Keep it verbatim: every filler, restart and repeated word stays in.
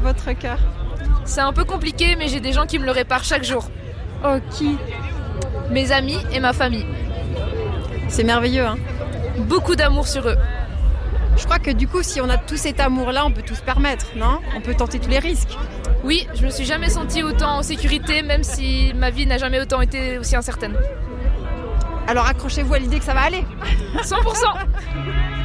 votre cœur? C'est un peu compliqué, mais j'ai des gens qui me le réparent chaque jour. Oh, qui? Mes amis et ma famille. C'est merveilleux, hein. Beaucoup d'amour sur eux. Je crois que du coup, si on a tout cet amour-là, on peut tout se permettre, non? On peut tenter tous les risques. Oui, je me suis jamais sentie autant en sécurité, même si ma vie n'a jamais autant été aussi incertaine. Alors accrochez-vous à l'idée que ça va aller. cent pour cent.